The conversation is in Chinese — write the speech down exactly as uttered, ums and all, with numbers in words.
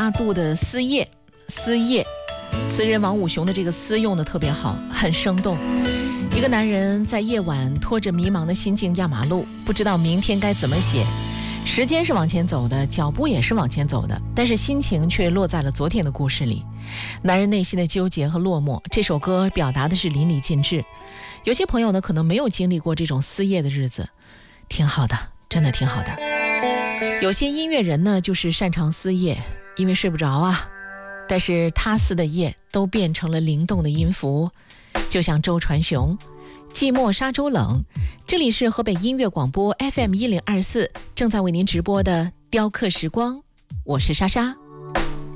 阿杜的思夜，思夜，词人王武雄的这个思用的特别好，很生动。一个男人在夜晚拖着迷茫的心境压马路，不知道明天该怎么写。时间是往前走的，脚步也是往前走的，但是心情却落在了昨天的故事里。男人内心的纠结和落寞，这首歌表达的是淋漓尽致。有些朋友呢，可能没有经历过这种思夜的日子，挺好的，真的挺好的。有些音乐人呢，就是擅长思夜，因为睡不着啊，但是他思的夜都变成了灵动的音符，就像周传雄，寂寞沙洲冷。这里是河北音乐广播 F M 一零二四，正在为您直播的雕刻时光，我是莎莎。